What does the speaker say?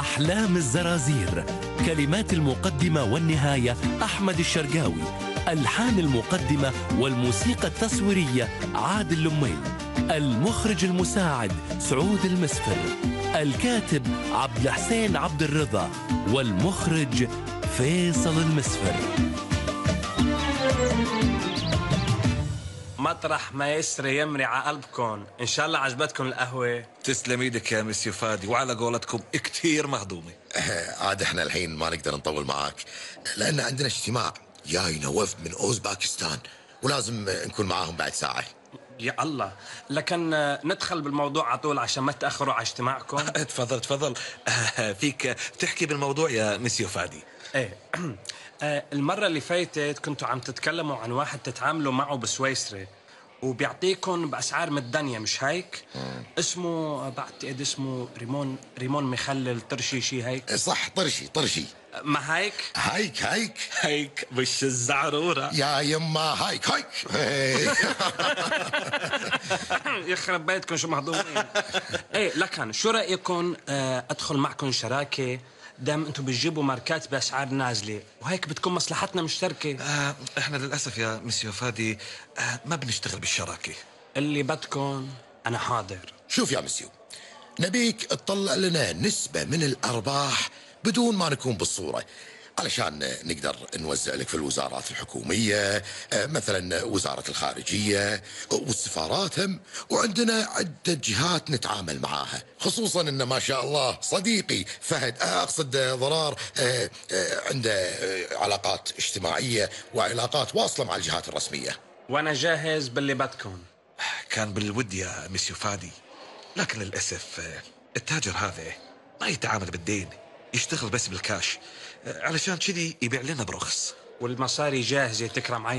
أحلام الزرازير. كلمات المقدمة والنهاية أحمد الشرقاوي. ألحان المقدمة والموسيقى التصويرية عادل لميل. المخرج المساعد سعود المسفر. الكاتب عبد الحسين عبد الرضا. والمخرج فيصل المسفر. مطرح ما يسري يمري على قلبكم. ان شاء الله عجبتكم القهوه. تسلم ايدك يا مسيو فادي، وعلى قولتكم كتير مهضومه. عاد احنا الحين ما نقدر نطول معاك لان عندنا اجتماع جاينا وفد من اوزباكستان ولازم نكون معاهم بعد ساعه. يا الله، لكن ندخل بالموضوع على طول عشان ما تاخروا على اجتماعكم. تفضل تفضل. فيك تحكي بالموضوع يا مسيو فادي. ايه المره اللي فاتت كنتوا عم تتكلموا عن واحد تتعاملوا معه بسويسرا وبيعطيكم باسعار متدنيه، مش هيك؟ اسمه بعتقد اسمه ريمون مخلل طرشي، شي هيك. صح، طرشي. ما هيك هيك بش الزعرورة يا يما هيك يخرب بيتكم شو مهضومين. ايه لكن شو رايكم ادخل معكم شراكه دام انتم بتجيبوا ماركات باسعار نازله وهيك بتكون مصلحتنا مشتركه. احنا للاسف يا مسيو فادي ما بنشتغل بالشراكه. اللي بدكم انا حاضر. شوف يا مسيو، نبيك تطلع لنا نسبة من الأرباح بدون ما نكون بالصورة علشان نقدر نوزع لك في الوزارات الحكومية، مثلا وزارة الخارجية والسفارات هم، وعندنا عدة جهات نتعامل معاها، خصوصا ان ما شاء الله صديقي فهد اقصد ضرار عنده علاقات اجتماعية وعلاقات واصلة مع الجهات الرسمية. وانا جاهز باللي بدكم. كان بالود يا مسيو فادي، لكن للاسف التاجر هذا ما يتعامل بالدين، يشتغل بس بالكاش، علشان كذي يبيع لنا برخص. والمصاري جاهزه تكرم عيني.